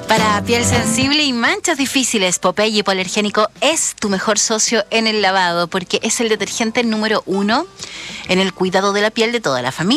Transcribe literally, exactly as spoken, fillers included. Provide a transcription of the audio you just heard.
Para piel sensible y manchas difíciles, Popeye Hipoalergénico es tu mejor socio en el lavado porque es el detergente número uno en el cuidado de la piel de toda la familia.